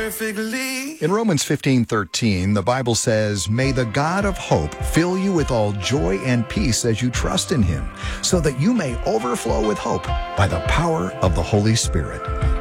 perfectly. In Romans 15:13, the Bible says, "May the God of hope fill you with all joy and peace as you trust in him, so that you may overflow with hope by the power of the Holy Spirit."